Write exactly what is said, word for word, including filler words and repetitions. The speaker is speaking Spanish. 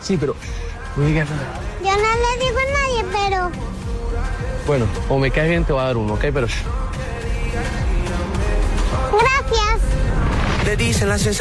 Sí, pero... no digas nada. Yo no le digo a nadie, pero... Bueno, o me caes bien, te voy a dar uno, ¿ok? Pero... Gracias. Te dicen la